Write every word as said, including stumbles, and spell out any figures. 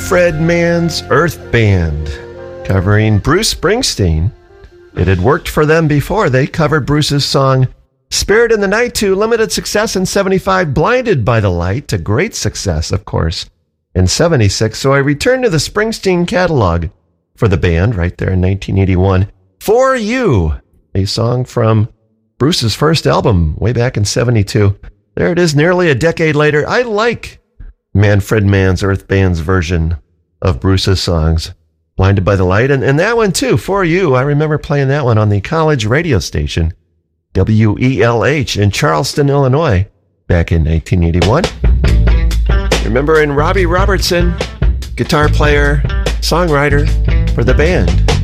Manfred Mann's Earth Band, covering Bruce Springsteen. It had worked for them before. They covered Bruce's song Spirit in the Night to limited success in seventy-five, Blinded by the Light to great success, of course, in seventy-six. So I returned to the Springsteen catalog for the band right there in nineteen eighty-one. For You, a song from Bruce's first album way back in seventy-two. There it is, nearly a decade later. I like Manfred Mann's Earth Band's version of Bruce's songs, Blinded by the Light, and, and that one too, For You. I remember playing that one on the college radio station, W E L H, in Charleston, Illinois, back in nineteen eighty-one. Remembering Robbie Robertson, guitar player, songwriter for the band.